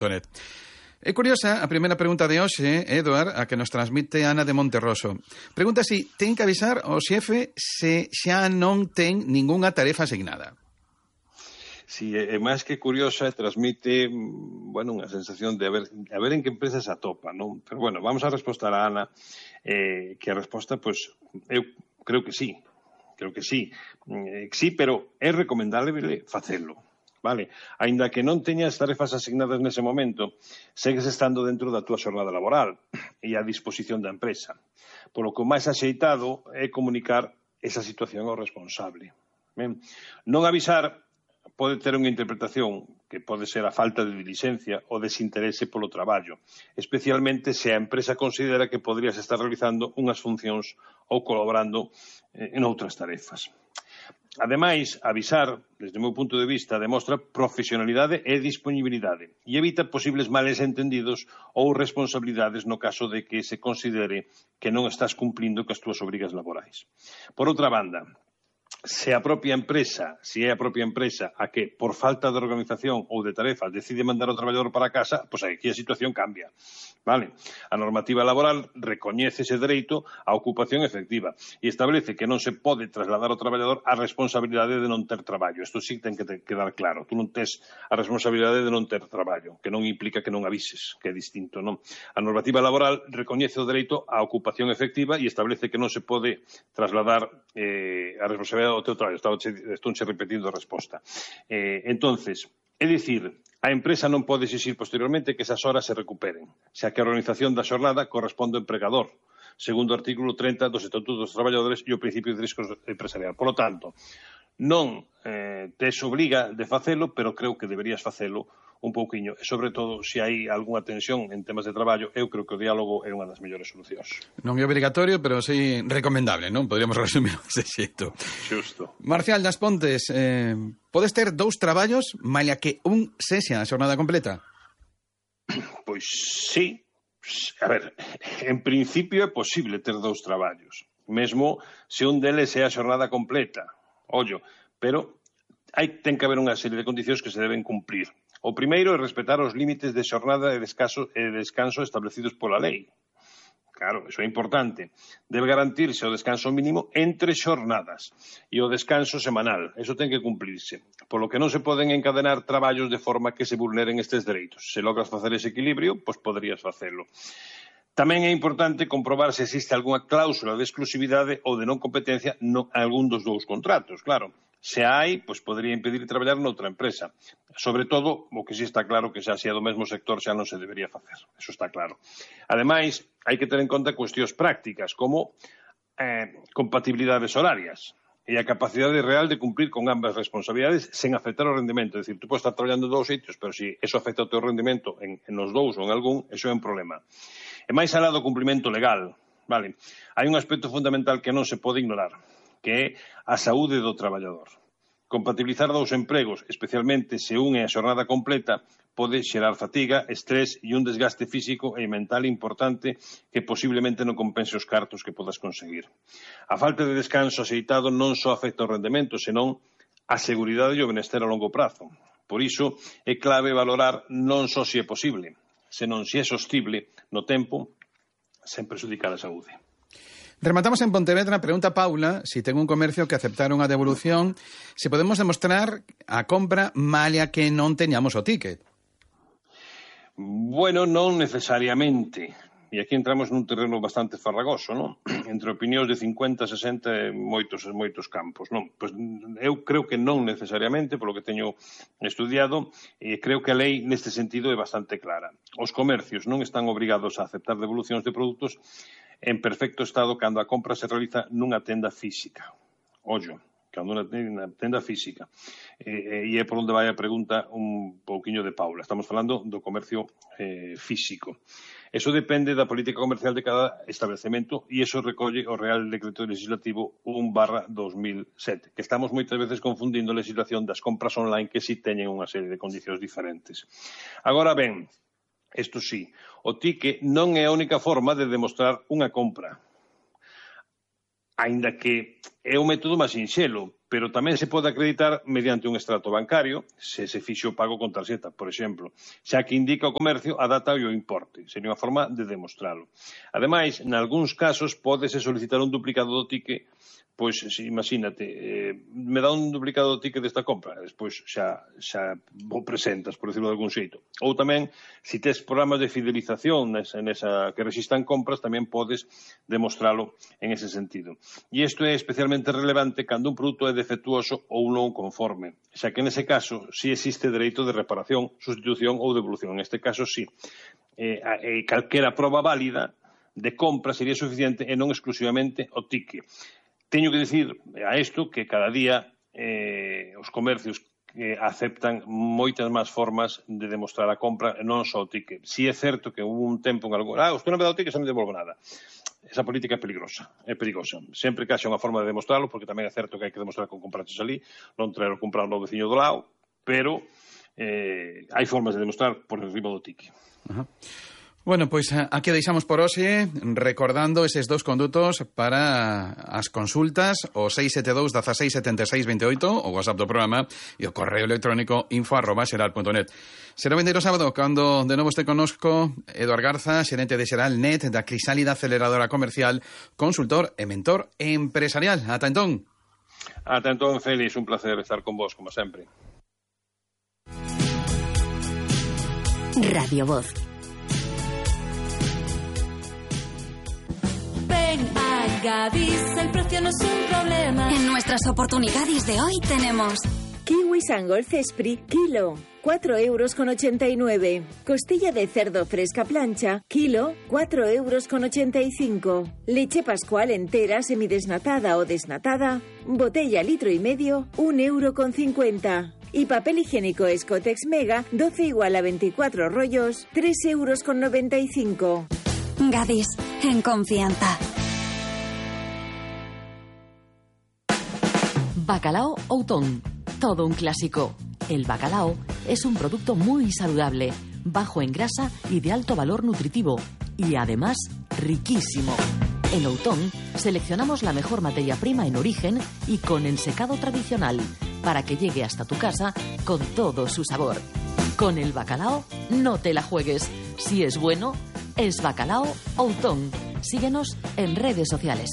Tonet. É curiosa a primeira pregunta de hoxe, Eduard, a que nos transmite Ana de Monterroso. Pregunta si ten que avisar o xefe se xa non ten ningunha tarefa asignada. Si, é máis que curiosa, transmite, unha sensación de a ver en que empresa se atopa, non? Pero, vamos a respostar a Ana, que a resposta, eu creo que sí. Sí, pero é recomendable facelo, vale? Aínda que non teñas tarefas asignadas nese momento, segues estando dentro da túa xornada laboral e a disposición da empresa. Polo que o máis axeitado é comunicar esa situación ao responsable. Ben, non avisar pode ter unha interpretación que pode ser a falta de dilixencia ou desinterese polo traballo, especialmente se a empresa considera que podrías estar realizando unhas funcións ou colaborando en outras tarefas. Ademais, avisar, desde o meu punto de vista, demostra profesionalidade e disponibilidade e evita posibles males entendidos ou responsabilidades no caso de que se considere que non estás cumplindo cas túas obrigas laborais. Por outra banda, se é a propia empresa a que, por falta de organización ou de tarefas, decide mandar o traballador para casa, pois aquí a situación cambia. Vale? A normativa laboral recoñece ese dereito á ocupación efectiva e establece que non se pode trasladar ao traballador a responsabilidade de non ter traballo. Isto sí ten que quedar claro. Tú non tes a responsabilidade de non ter traballo, que non implica que non avises, que é distinto, non? A normativa laboral recoñece o dereito á ocupación efectiva e establece que non se pode trasladar a responsabilidade ao teu traballo. Estou repetindo a resposta. Entonces, é dicir, a empresa non pode exixir posteriormente que esas horas se recuperen, xa que a organización da xornada corresponde ao empregador, segundo o artículo 30 dos Estatutos dos Traballadores e o principio de risco empresarial. Por lo tanto, non te obriga de facelo, pero creo que deberías facelo un pouquiño. E, sobre todo, se hai algunha tensión en temas de traballo, eu creo que o diálogo é unha das mellores solucións. Non é obrigatorio, pero sí recomendable, non? Podríamos resumir ese xeito. Xusto. Marcial das Pontes, podes ter 2 traballos, malia que un sexa a xornada completa? Pois sí. A ver, en principio é posible ter 2 traballos, mesmo se un deles é a xornada completa. Ollo, pero ten que haber unha serie de condicións que se deben cumplir. O primeiro é respetar os límites de xornada e descanso establecidos pola lei. Claro, iso é importante. Debe garantirse o descanso mínimo entre xornadas e o descanso semanal. Iso ten que cumplirse. Polo que non se poden encadenar traballos de forma que se vulneren estes dereitos. Se logras facer ese equilibrio, pois poderías facelo. Tamén é importante comprobar se existe algunha cláusula de exclusividade ou de non competencia en algún dos 2 contratos, claro. Se hai, pois podería impedir traballar noutra empresa. Sobre todo, o que si está claro que xa do mesmo sector xa non se debería facer. Eso está claro. Ademais, hai que ter en conta cuestións prácticas, como compatibilidades horarias e a capacidade real de cumprir con ambas responsabilidades sen afectar o rendemento. É dicir, tú podes estar traballando en 2 sitios, pero se eso afecta o teu rendemento en os 2 ou en algún, eso é un problema. E máis alá do cumprimento legal, vale? Hai un aspecto fundamental que non se pode ignorar, que é a saúde do traballador. Compatibilizar 2 empregos, especialmente se un é a xornada completa, pode xerar fatiga, estrés e un desgaste físico e mental importante que posiblemente non compense os cartos que podas conseguir. A falta de descanso axeitado non só afecta o rendemento, senón a seguridade e o benestar a longo prazo. Por iso é clave valorar non só se é posible, senón se é sostible no tempo sen prexudicar a saúde. Rematamos en Pontevedra, pregunta Paula si ten un comercio que aceptar unha devolución, se podemos demostrar a compra malia que non teñamos o ticket. Bueno, non necesariamente. E aquí entramos nun terreno bastante farragoso, non? Entre opinións de 50, 60 e moitos campos, non? Pois eu creo que non necesariamente, polo que teño estudiado, e creo que a lei neste sentido é bastante clara. Os comercios non están obrigados a aceptar devolucións de produtos en perfecto estado cando a compra se realiza nunha tenda física. Ollo, cando unha tenda física. E é por onde vai a pregunta un pouquiño de Paula. Estamos falando do comercio físico. Eso depende da política comercial de cada establecemento e eso recolle o Real Decreto Legislativo 1/2007, que estamos moitas veces confundindo a legislación das compras online que si teñen unha serie de condicións diferentes. Agora ben, isto sí, o ticket non é a única forma de demostrar unha compra. Aínda que é o método máis sinxelo, pero tamén se pode acreditar mediante un extracto bancario, se fixo o pago con tarxeta, por exemplo, xa que indica o comercio a data e o importe. Sería unha forma de demostralo. Ademais, nalgúns casos, pódese solicitar un duplicado do ticket. Pois, imagínate, me dá un duplicado do ticket desta compra, despois xa o presentas, por decirlo de algún xeito. Ou tamén, se tes programas de fidelización nesa que rexistran compras, tamén podes demostralo en ese sentido. E isto é especialmente relevante cando un produto é defectuoso ou non conforme, xa que nese caso si existe dereito de reparación, sustitución ou devolución. En este caso, sí. Calquera proba válida de compra sería suficiente e non exclusivamente o ticket. Teño que dicir a isto que cada día os comercios aceptan moitas máis formas de demostrar a compra, non só o ticket. Si é certo que hubo un tempo en algo, usted non me dá o ticket, xa non devolvo nada. Esa política é peligrosa. Sempre que haxa unha forma de demostrarlo, porque tamén é certo que hai que demostrar con compraches ali, non traer o comprar no veciño do lado, pero hai formas de demostrar por enriba do ticket. Ajá. Bueno, pois aquí deixamos por hoxe, recordando eses dous condutos para as consultas, o 672 16 76 28, o WhatsApp do programa, e o correo electrónico info@xeral.net. Será o vindeiro sábado, cando de novo este connosco Eduard Garza, xerente de Xeral Net, da Crisálida Aceleradora Comercial, consultor e mentor empresarial. Ata entón. Ata entón, Félix, un placer estar con vos, como sempre. Radio Voz. Gadis, el precio no es un problema. En nuestras oportunidades de hoy tenemos kiwis Angolf Esprit, kilo, 4,89 €. Costilla de cerdo fresca plancha, kilo, 4,85 €. Leche Pascual entera, semidesnatada o desnatada, botella 1,5 litros, 1,50 €. Y papel higiénico Escotex Mega, 12 igual a 24 rollos, 3,95 €. Gadis, en confianza. Bacalao Outón, todo un clásico. El bacalao es un producto muy saludable, bajo en grasa y de alto valor nutritivo, y además riquísimo. En Outón seleccionamos la mejor materia prima en origen y con ensecado tradicional, para que llegue hasta tu casa con todo su sabor. Con el bacalao no te la juegues. Si es bueno, es Bacalao Outón. Síguenos en redes sociales.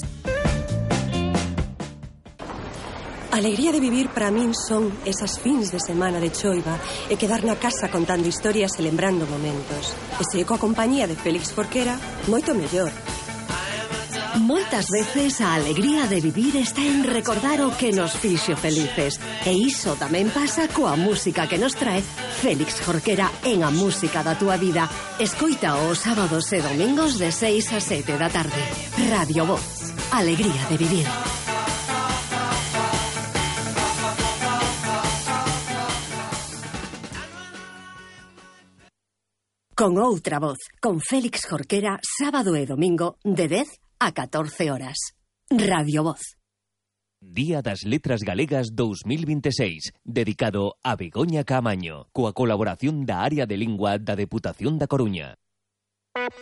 Alegría de vivir para min son esas fins de semana de choiva e quedar na casa contando historias e lembrando momentos. E se coa compañía de Félix Jorquera, moito mellor. Moitas veces a alegría de vivir está en recordar o que nos fixo felices. E iso tamén pasa coa música que nos trae Félix Jorquera en A Música da Túa Vida. Escoita os sábados e domingos de 6 a 7 da tarde. Radio Voz. Alegría de vivir. Con outra voz, con Félix Jorquera, sábado e domingo, de 10 a 14 horas. Radio Voz. Día das Letras Galegas 2026, dedicado a Begoña Caamaño, coa colaboración da Área de Lingua da Deputación da Coruña.